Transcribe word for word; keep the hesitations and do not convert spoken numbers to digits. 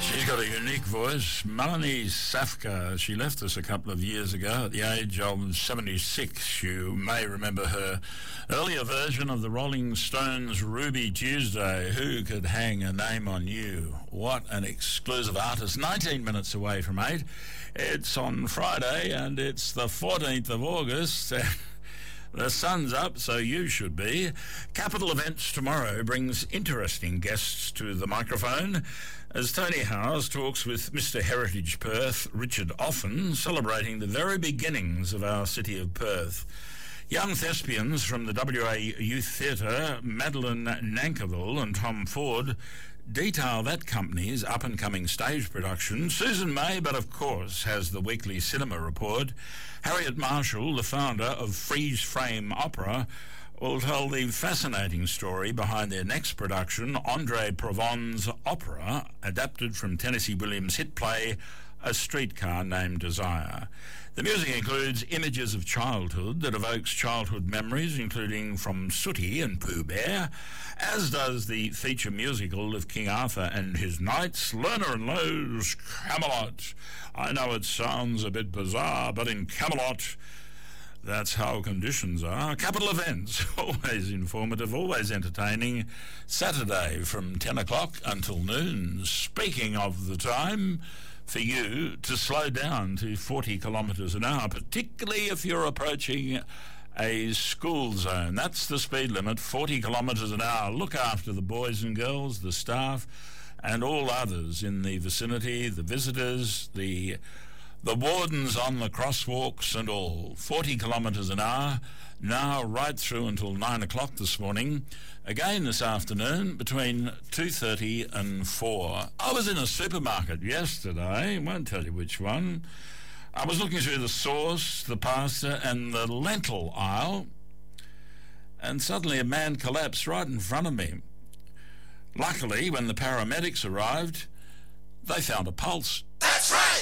She's got a unique voice. Melanie Safka. She left us a couple of years ago at the age of seventy-six. You may remember her earlier version of the Rolling Stones' Ruby Tuesday. Who could hang a name on you? What an exclusive artist. nineteen minutes away from eight. It's on Friday and it's the fourteenth of August. The sun's up, so you should be. Capital Events tomorrow brings interesting guests to the microphone as Tony Howes talks with Mister Heritage Perth, Richard Offen, celebrating the very beginnings of our city of Perth. Young thespians from the W A Youth Theatre, Madeline Nankerville and Tom Ford, detail that company's up-and-coming stage production. Susan May, but of course, has the weekly cinema report. Harriet Marshall, the founder of Freeze Frame Opera, will tell the fascinating story behind their next production, Andre Prevon's opera, adapted from Tennessee Williams' hit play, A Streetcar Named Desire. The music includes images of childhood that evokes childhood memories, including from Sooty and Pooh Bear, as does the feature musical of King Arthur and his knights, Lerner and Loewe's Camelot. I know it sounds a bit bizarre, but in Camelot, that's how conditions are. Capital Events, always informative, always entertaining. Saturday from ten o'clock until noon. Speaking of the time, for you to slow down to forty kilometres an hour, particularly if you're approaching a school zone. That's the speed limit, forty kilometres an hour. Look after the boys and girls, the staff, and all others in the vicinity, the visitors, the the wardens on the crosswalks and all. forty kilometres an hour, now right through until nine o'clock this morning. Again this afternoon between two thirty and four. I was in a supermarket yesterday, won't tell you which one. I was looking through the sauce, the pasta and the lentil aisle, and suddenly a man collapsed right in front of me. Luckily, when the paramedics arrived, they found a pulse.